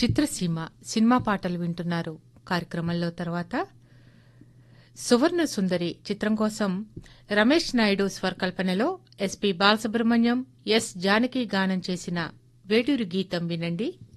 చిత్రసీమ cinema పాటలు వింటున్నారు. కార్యక్రమంలో తర్వాత సువర్ణ సుందరి చిత్రం కోసం రమేష్ నాయుడు స్వరకల్పనలో ఎస్పి బాలసుబ్రహ్మణ్యం, ఎస్ జానకి గానం చేసిన వేటూరి గీతం వినండి.